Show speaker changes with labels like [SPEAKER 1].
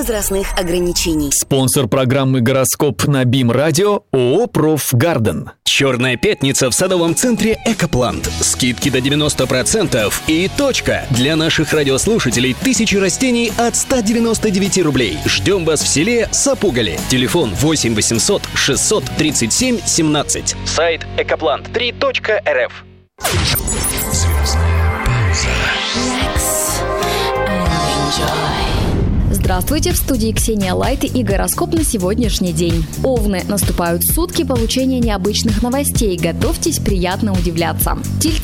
[SPEAKER 1] возрастных ограничений.
[SPEAKER 2] Спонсор программы «Гороскоп» на БИМ-радио ООО «Профгарден».
[SPEAKER 3] Черная пятница в садовом центре «Экоплант». Скидки до 90% и точка. Для наших радиослушателей 1000 растений от 199 рублей. Ждем вас в селе Сапугали. Телефон 8 800 637 17. Сайт экоплант3.рф.
[SPEAKER 4] Здравствуйте, в студии Ксения Лайт и гороскоп на сегодняшний день. Овны, наступают сутки получения необычных новостей. Готовьтесь приятно удивляться. Тельцы,